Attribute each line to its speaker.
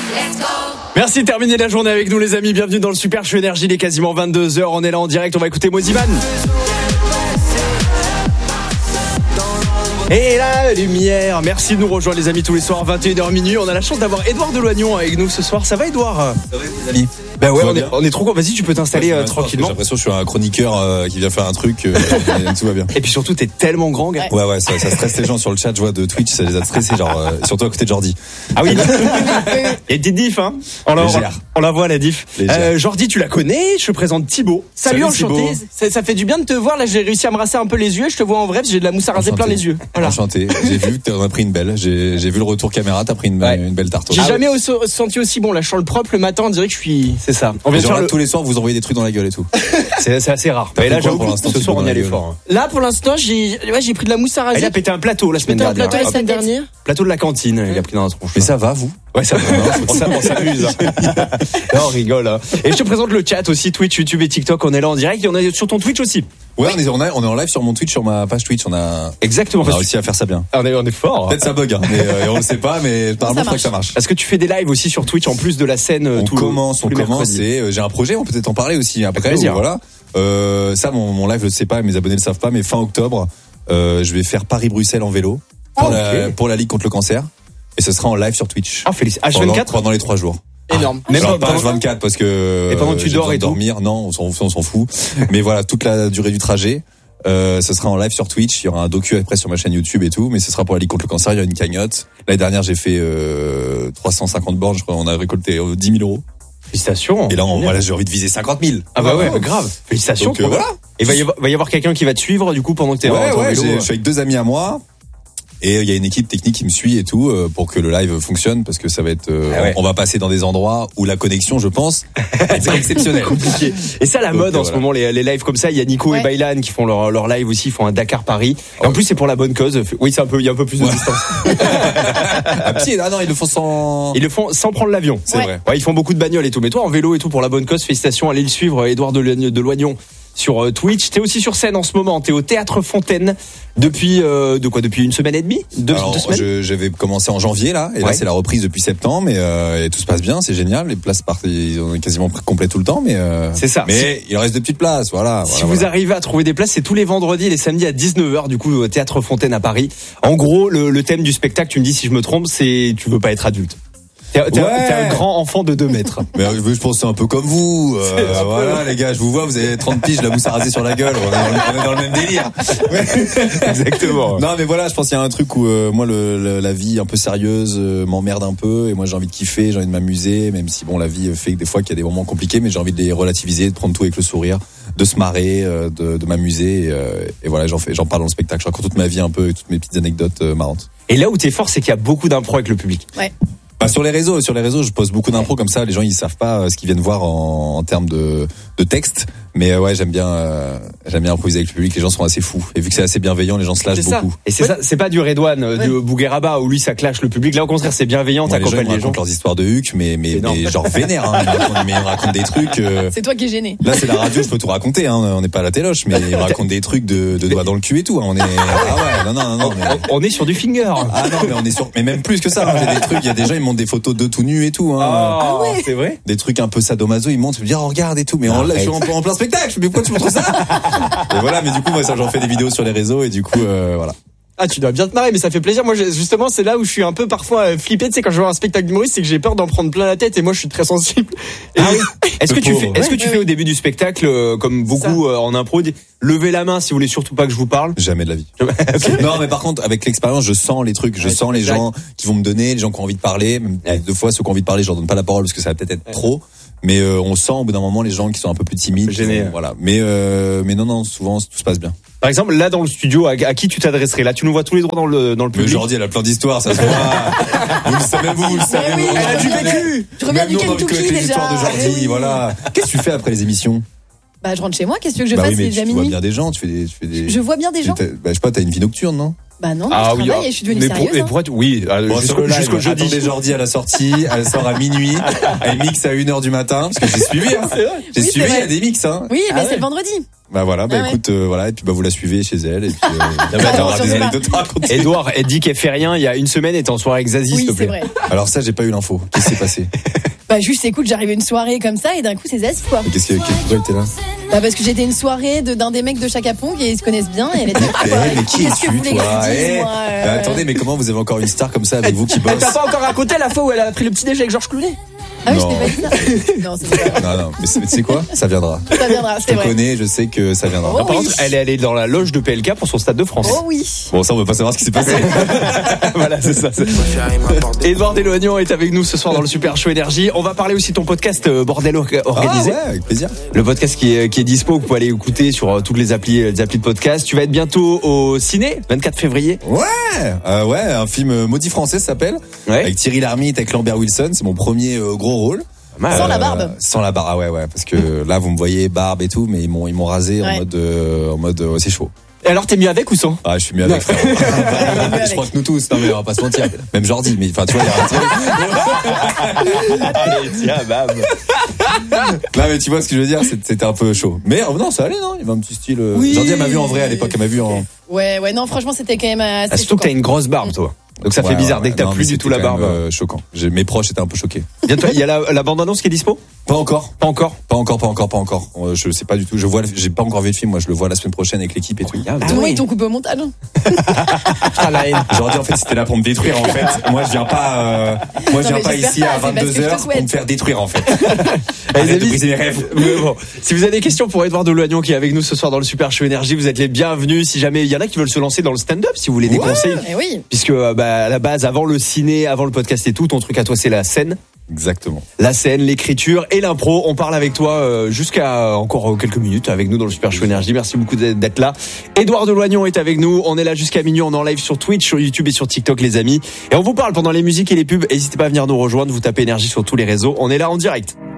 Speaker 1: Merci de terminer la journée avec nous les amis, bienvenue dans le Super Show Énergie, il est quasiment 22h, on est là en direct, on va écouter Moziman. Et la lumière, merci de nous rejoindre les amis tous les soirs 21h minuit. On a la chance d'avoir Édouard Deloignon avec nous ce soir. Ça va Édouard?
Speaker 2: Ça va les amis?
Speaker 1: Ben ouais, on est trop contents. Vas-y, tu peux t'installer tranquillement.
Speaker 2: J'ai l'impression que je suis un chroniqueur qui vient faire un truc, tout va bien.
Speaker 1: Et puis surtout, t'es tellement grand, gars.
Speaker 2: Ouais, ça stresse les gens sur le chat, je vois de Twitch, ça les a stressés, genre, surtout à côté de Jordi.
Speaker 1: Ah oui. Et petite diff, hein. On la voit, la diff. Jordi, tu la connais, je te présente Thibaut. Salut, enchanté. Ça fait du bien de te voir, là, j'ai réussi à me rasser un peu les yeux, je te vois en vrai, j'ai de la mousse à raser plein les yeux. Voilà.
Speaker 2: Enchanté. J'ai vu que t'en as pris une belle, j'ai vu le retour caméra, t'as pris une belle tarte.
Speaker 1: J'ai jamais senti aussi bon, là, je sens le propre le matin, on dirait que je suis, c'est ça.
Speaker 2: On vient tous les soirs, vous envoyez des trucs dans la gueule et tout.
Speaker 1: C'est assez rare. Et là, j'avoue, ce soir, on y allait fort. Là, pour l'instant, j'ai pris de la mousse à raser. Il a pété un plateau la semaine dernière. Plateau de la cantine, il a pris dans la tronche.
Speaker 2: Mais ça va, vous?
Speaker 1: Ouais, ça va. On s'amuse. On rigole. Hein. Et je te présente le chat aussi, Twitch, YouTube et TikTok. On est là en direct. Et on est sur ton Twitch aussi.
Speaker 2: Ouais, on est en live sur mon Twitch, sur ma page Twitch. On a réussi à faire ça bien.
Speaker 1: On est fort.
Speaker 2: Peut-être ça bug, hein, mais on le sait pas, mais apparemment, je crois que ça marche.
Speaker 1: Est-ce que tu fais des lives aussi sur Twitch en plus de la scène?
Speaker 2: On commence. Et j'ai un projet, on peut peut-être en parler aussi après. Voilà. Ça, mon live, je le sais pas, mes abonnés le savent pas, mais fin octobre, je vais faire Paris-Bruxelles en vélo pour la Ligue contre le cancer. Et ce sera en live sur Twitch.
Speaker 1: Ah, félicitations. H24
Speaker 2: pendant les 3 jours.
Speaker 1: Énorme.
Speaker 2: Même pas H24 parce que.
Speaker 1: Et pendant que tu dors et
Speaker 2: dormir, non, on s'en fout. Mais voilà, toute la durée du trajet. Ce sera en live sur Twitch. Il y aura un docu après sur ma chaîne YouTube et tout. Mais ce sera pour la Ligue contre le cancer. Il y a une cagnotte. L'année dernière, j'ai fait 350 bornes. Je crois qu'on a récolté 10 000 euros.
Speaker 1: Félicitations.
Speaker 2: Et là, j'ai envie de viser 50 000.
Speaker 1: Ah bah ouais, grave. Félicitations.
Speaker 2: Donc, voilà.
Speaker 1: Et va y avoir quelqu'un qui va te suivre du coup pendant que t'es
Speaker 2: en vélo. Je suis avec 2 amis à moi. Et il y a une équipe technique qui me suit et tout pour que le live fonctionne parce que ça va être on va passer dans des endroits où la connexion, je pense, est exceptionnelle.
Speaker 1: Compliqué. Et ça la mode en ce moment les lives comme ça, il y a Nico et Baylan qui font leur live aussi, ils font un Dakar Paris. Et en plus c'est pour la bonne cause. Oui, il y a un peu plus de distance.
Speaker 2: À pied, non, ils le font sans
Speaker 1: prendre l'avion.
Speaker 2: C'est vrai.
Speaker 1: Ouais, ils font beaucoup de bagnoles et tout. Mais toi en vélo et tout pour la bonne cause, félicitations, allez le suivre Édouard Deloignon sur Twitch. T'es aussi sur scène en ce moment, t'es au Théâtre Fontaine depuis depuis une semaine et demie, deux semaines.
Speaker 2: J'avais commencé en janvier là, et là c'est la reprise depuis septembre, et tout se passe bien, c'est génial. Les places partent, on est quasiment complets tout le temps, mais
Speaker 1: c'est ça.
Speaker 2: Mais il reste de petites places, voilà.
Speaker 1: Si vous arrivez à trouver des places, c'est tous les vendredis et les samedis à 19h du coup au Théâtre Fontaine à Paris. En gros, le thème du spectacle, tu me dis si je me trompe, c'est tu veux pas être adulte. T'es un grand enfant de 2 mètres.
Speaker 2: Mais je pense que c'est un peu comme vous. Voilà, les gars, je vous vois, vous avez 30 piges, la mousse à raser sur la gueule. On est dans le même délire.
Speaker 1: Exactement.
Speaker 2: Non, mais voilà, je pense qu'il y a un truc où moi, la vie un peu sérieuse m'emmerde un peu. Et moi, j'ai envie de kiffer, j'ai envie de m'amuser. Même si, bon, la vie fait que des fois qu'il y a des moments compliqués, mais j'ai envie de les relativiser, de prendre tout avec le sourire, de se marrer, de m'amuser. Et voilà, j'en parle dans le spectacle. Je raconte toute ma vie un peu, toutes mes petites anecdotes marrantes.
Speaker 1: Et là où t'es fort, c'est qu'il y a beaucoup d'impro avec le public.
Speaker 3: Ouais.
Speaker 2: Sur les réseaux, je poste beaucoup d'impro comme ça. Les gens ils savent pas ce qu'ils viennent voir en termes de texte, mais ouais j'aime bien improviser avec le public. Les gens sont assez fous et vu que c'est assez bienveillant, les gens se lâchent beaucoup.
Speaker 1: Et c'est ça, c'est pas du Redouane, du Bougueraba où lui ça clash le public. Là au contraire c'est bienveillant, t'accompagnes les gens. Ils racontent
Speaker 2: leurs histoires de huc, mais genre vénère. Hein. Ils me racontent des trucs.
Speaker 3: C'est toi qui es gêné.
Speaker 2: Là c'est la radio, je peux tout raconter. Hein. On n'est pas à la téloche, mais ils me racontent des trucs de doigts dans le cul et tout. Hein. On est non. Mais...
Speaker 1: On est sur du finger.
Speaker 2: Ah non mais on est sur, mais même plus que ça. J'ai des trucs. Il y a des gens ils montent des photos de tout nu et tout. Hein.
Speaker 1: Ah ouais, c'est vrai.
Speaker 2: Des trucs un peu sadomaso, ils montent, ils me disent regarde et tout. Mais je suis en plein spectacle. Mais pourquoi tu montres ça? Et voilà, mais du coup moi ça j'en fais des vidéos sur les réseaux et du coup voilà.
Speaker 1: Ah, tu dois bien te marrer, mais ça fait plaisir. Moi, justement, c'est là où je suis un peu parfois flippé. Tu sais, quand je vois un spectacle d'humoriste, c'est que j'ai peur d'en prendre plein la tête et moi, je suis très sensible. Et est-ce que tu fais au début du spectacle, comme beaucoup en impro, levez la main si vous voulez surtout pas que je vous parle?
Speaker 2: Jamais de la vie. Okay. Non, mais par contre, avec l'expérience, je sens les trucs, je sens les gens qui vont me donner, les gens qui ont envie de parler. Même 2 fois, ceux qui ont envie de parler, je leur donne pas la parole parce que ça va peut-être être trop. Mais on sent au bout d'un moment les gens qui sont un peu plus timides. Voilà. Mais non, souvent tout se passe bien.
Speaker 1: Par exemple, là dans le studio, à qui tu t'adresserais? Là, tu nous vois tous les droits dans le public.
Speaker 2: Jordi, elle a plein d'histoires, ça se voit. Vous le savez, vous le savez.
Speaker 3: Oui,
Speaker 1: elle a du vécu.
Speaker 3: Tu reviens du Kentucky déjà.
Speaker 2: L'histoire de Jordi, voilà. Qu'est-ce que tu fais après les émissions?
Speaker 3: Bah, je rentre chez moi. Qu'est-ce que je fasse, les amis?
Speaker 2: Tu vois bien des gens, tu fais des.
Speaker 3: Je vois bien des gens.
Speaker 2: Je sais pas, t'as une vie nocturne, non?
Speaker 3: Bah non, je travaille et je suis devenue sérieuse.
Speaker 1: Mais pour être, oui, jusqu'au jeudi.
Speaker 2: Attendez Jordi à la sortie, elle sort à minuit, elle mixe à 1h du matin, parce que j'ai suivi, hein. J'ai suivi, il y a des mix, hein.
Speaker 3: Oui, mais c'est le vendredi.
Speaker 2: Bah voilà, écoute, voilà, et puis vous la suivez chez elle, et puis t'auras des anecdotes à raconter.
Speaker 1: Edouard, elle dit qu'elle fait rien il y a une semaine et t'es en soirée avec Zazie, s'il te plaît.
Speaker 3: Oui, c'est vrai.
Speaker 2: Alors ça, j'ai pas eu l'info. Qu'est-ce qui s'est passé?
Speaker 3: Bah juste, écoute, j'arrivais à une soirée comme ça et d'un coup c'est Zazie quoi.
Speaker 2: Pourquoi elle était là?
Speaker 3: Bah parce que j'étais une soirée d'un des mecs de Chaka Ponk et ils se connaissent bien et elle était
Speaker 2: mais qui es-tu toi? Attendez, mais comment vous avez encore une star comme ça avec vous qui bosse?
Speaker 1: Elle t'a pas encore raconté la fois où elle a pris le petit déjeuner avec Georges Clooney?
Speaker 3: Ah oui, je t'ai pas dit ça. Non, c'est pas.
Speaker 2: Non, mais tu sais quoi? Ça viendra.
Speaker 3: Ça viendra, c'est vrai.
Speaker 2: Je te connais, je sais que ça viendra.
Speaker 3: Oh,
Speaker 1: par contre, elle est allée dans la loge de PLK pour son Stade de France.
Speaker 3: Oh oui.
Speaker 2: Bon, ça, on veut pas savoir ce qui s'est passé.
Speaker 1: Voilà, c'est ça. Edouard Deloignan est avec nous ce soir dans le Super Show Énergie. On va parler aussi de ton podcast Bordel organisé.
Speaker 2: Ah ouais, avec plaisir.
Speaker 1: Le podcast qui est dispo, vous pouvez aller écouter sur toutes les applis de podcast. Tu vas être bientôt au ciné, 24 février.
Speaker 2: Ouais, un film maudit français ça s'appelle. Ouais. Avec Thierry Lhermitte, avec Lambert Wilson. C'est mon premier gros rôle.
Speaker 3: Sans la barbe.
Speaker 2: Sans la barbe, ah ouais, parce que là vous me voyez barbe et tout, mais ils m'ont rasé en mode c'est chaud.
Speaker 1: Et alors t'es mieux avec ou sans?
Speaker 2: Ah, je suis mieux avec, frère. Je crois que nous tous, non mais on va pas se mentir. Même Jordi, mais enfin tu vois, il y a un
Speaker 1: Allez, tiens, bam.
Speaker 2: Non mais tu vois ce que je veux dire, c'était un peu chaud. Mais non, ça allait, non, il y avait un petit style.
Speaker 3: Oui.
Speaker 2: Jordi elle m'a vu en vrai à l'époque, elle m'a vu en.
Speaker 3: Ouais, non, franchement, c'était quand même assez.
Speaker 1: Surtout que t'as une grosse barbe, toi. Donc ça fait bizarre dès que t'as plus du tout la barbe.
Speaker 2: Choquant. Mes proches étaient un peu choqués.
Speaker 1: Bientôt, il y a la bande-annonce qui est dispo?
Speaker 2: Pas encore.
Speaker 1: Pas encore.
Speaker 2: Je sais pas du tout. J'ai pas encore vu le film. Moi, je le vois la semaine prochaine avec l'équipe et tout.
Speaker 3: Ils t'ont coupé au montage.
Speaker 1: Putain, la haine.
Speaker 2: J'aurais dit en fait c'était là pour me détruire en fait. Moi je viens pas ici à 22h pour me faire détruire en fait. Arrête de briser mes rêves.
Speaker 1: Bon, si vous avez des questions pour Edouard Deloignan qui est avec nous ce soir dans le Super Show Énergie, vous êtes les bienvenus. Si jamais il y en a qui veulent se lancer dans le stand-up, si vous voulez des conseils.
Speaker 3: Oui.
Speaker 1: Puisque à la base, avant le ciné, avant le podcast et tout, ton truc à toi c'est la scène.
Speaker 2: Exactement.
Speaker 1: La scène, l'écriture et l'impro. On parle avec toi jusqu'à encore quelques minutes avec nous dans le Super Show Énergie. Merci beaucoup d'être là. Edouard Deloignan est avec nous. On est là jusqu'à minuit. On est en live sur Twitch, sur YouTube et sur TikTok, les amis. Et on vous parle pendant les musiques et les pubs. N'hésitez pas à venir nous rejoindre. Vous tapez Énergie sur tous les réseaux. On est là en direct.